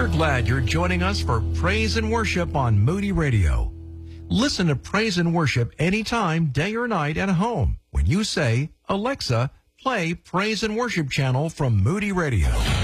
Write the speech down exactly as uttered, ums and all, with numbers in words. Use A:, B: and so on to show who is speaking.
A: We're glad you're joining us for Praise and Worship on Moody Radio. Listen to Praise and Worship anytime, day or night at home when you say, Alexa, play Praise and Worship channel from Moody Radio.